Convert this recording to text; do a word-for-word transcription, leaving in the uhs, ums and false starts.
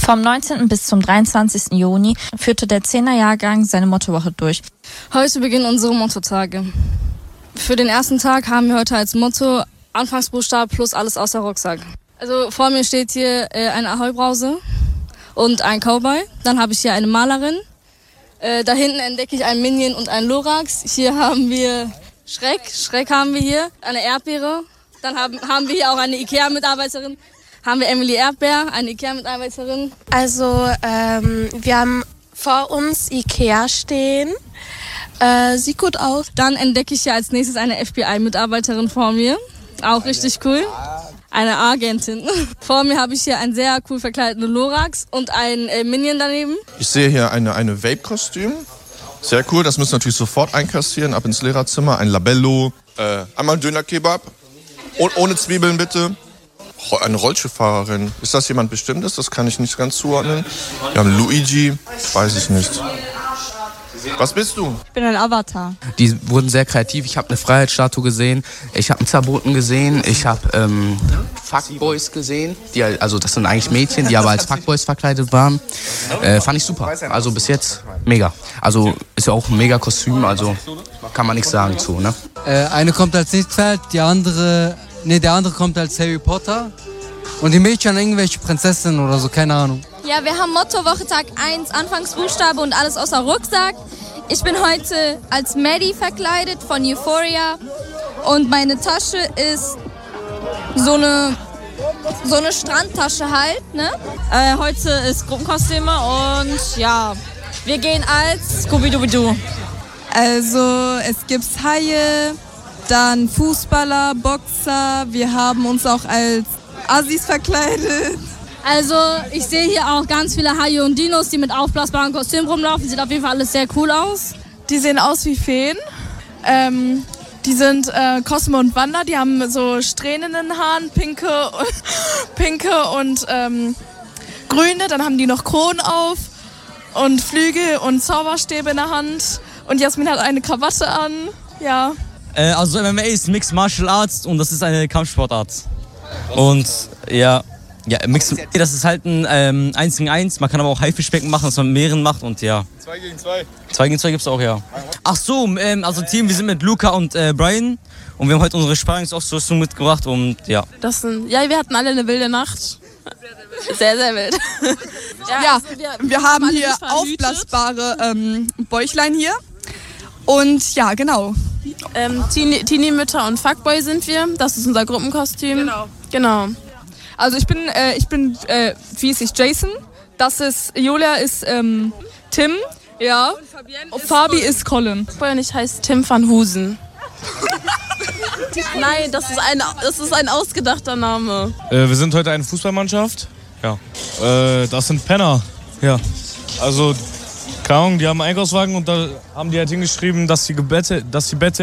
Vom neunzehnten bis zum dreiundzwanzigsten Juni führte der Zehner-Jahrgang seine Mottowoche durch. Heute beginnen unsere Mottotage. Für den ersten Tag haben wir heute als Motto Anfangsbuchstabe plus alles außer Rucksack. Also vor mir steht hier äh, eine Ahoi-Brause und ein Cowboy. Dann habe ich hier eine Malerin. Äh, da hinten entdecke ich einen Minion und einen Lorax. Hier haben wir Schreck. Schreck haben wir hier. Eine Erdbeere. Dann haben, haben wir hier auch eine Ikea-Mitarbeiterin. Haben wir Emily Erdbeer, eine Ikea-Mitarbeiterin. Also ähm, wir haben vor uns Ikea stehen. Äh, sieht gut aus. Dann entdecke ich hier als nächstes eine F B I-Mitarbeiterin vor mir. Auch richtig cool. Eine Agentin. Vor mir habe ich hier einen sehr cool verkleideten Lorax und einen äh, Minion daneben. Ich sehe hier eine, eine Vape-Kostüm. Sehr cool, das müssen wir natürlich sofort einkassieren. Ab ins Lehrerzimmer, ein Labello. Äh, einmal Döner-Kebab. Oh, ohne Zwiebeln bitte. Eine Rollstuhlfahrerin. Ist das jemand Bestimmtes? Das kann ich nicht ganz zuordnen. Wir haben Luigi. Weiß ich nicht. Was bist du? Ich bin ein Avatar. Die wurden sehr kreativ. Ich habe eine Freiheitsstatue gesehen. Ich habe einen Zerboten gesehen. Ich habe ähm, Fuckboys gesehen. Die, also das sind eigentlich Mädchen, die aber als Fuckboys verkleidet waren. Äh, fand ich super. Also bis jetzt mega. Also ist ja auch ein mega Kostüm. Also kann man nichts sagen zu. Ne? Äh, eine kommt als Nilpferd, die andere... Nee, der andere kommt als Harry Potter. Und die Mädchen irgendwelche Prinzessinnen oder so, keine Ahnung. Ja, wir haben Mottowoche Tag eins, Anfangsbuchstabe und alles außer Rucksack. Ich bin heute als Maddie verkleidet von Euphoria. Und meine Tasche ist so eine, so eine Strandtasche halt, ne? Äh, heute ist Gruppenkostüme und ja, wir gehen als Scooby-Dooby-Doo. Also es gibt Haie, dann Fußballer, Boxer. Wir haben uns auch als Assis verkleidet. Also ich sehe hier auch ganz viele Haie und Dinos, die mit aufblasbaren Kostümen rumlaufen. Sieht auf jeden Fall alles sehr cool aus. Die sehen aus wie Feen. Ähm, die sind äh, Cosmo und Wanda. Die haben so Strähnen in den Haaren, pinke, pinke und ähm, grüne. Dann haben die noch Kronen auf und Flügel und Zauberstäbe in der Hand. Und Jasmin hat eine Krawatte an. Ja. Äh, also M M A ist Mixed Martial Arts und das ist eine Kampfsportart. Und ja, ja Mixed, das ist halt ein ähm, eins gegen eins. Man kann aber auch Haifischbecken machen, dass man mit mehreren macht und ja. zwei gegen zwei. zwei gegen zwei gibt's auch, ja. Ach so, ähm, also Team, wir sind mit Luca und äh, Brian und wir haben heute unsere Spannungsausrüstung mitgebracht und ja. Das sind, ja, wir hatten alle eine wilde Nacht. Sehr, sehr wild. Ja, ja also wir, wir haben hier aufblasbare ähm, Bäuchlein hier. Und ja, genau. Ähm, Teenie-Mütter und Fuckboy sind wir. Das ist unser Gruppenkostüm. Genau. Genau. Also ich bin, äh, ich bin, äh, wie ist ich, Jason. Das ist, Julia ist ähm, Tim. Ja. Und, und Fabi ist Colin. Und ich heiße Tim van Husen. Nein, das ist, ein, das ist ein ausgedachter Name. Äh, wir sind heute eine Fußballmannschaft. Ja. Äh, das sind Penner. Ja. Also, keine Ahnung, die haben einen Einkaufswagen und da haben die halt hingeschrieben, dass die Gebette, dass die Bette